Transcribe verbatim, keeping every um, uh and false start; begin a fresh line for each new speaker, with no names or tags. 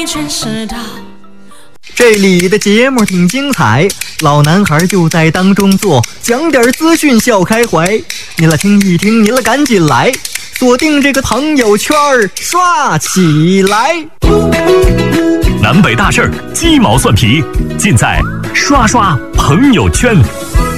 你全知道。
这里的节目挺精彩，老男孩就在当中坐，讲点资讯笑开怀。你来听一听，你来赶紧来，锁定这个朋友圈刷起来。
南北大事儿，鸡毛蒜皮，尽在刷刷朋友圈。